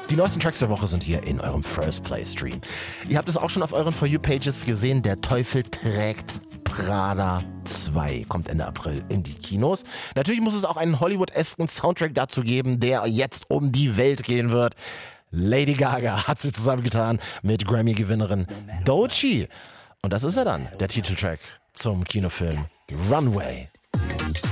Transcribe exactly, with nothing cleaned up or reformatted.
Die neuesten Tracks der Woche sind hier in eurem First Play Stream. Ihr habt es auch schon auf euren For You Pages gesehen. Der Teufel trägt Prada zwei kommt Ende April in die Kinos. Natürlich muss es auch einen Hollywood-esken Soundtrack dazu geben, der jetzt um die Welt gehen wird. Lady Gaga hat sich zusammengetan mit Grammy-Gewinnerin Doechii. Und das ist er dann, der Titeltrack zum Kinofilm Runway.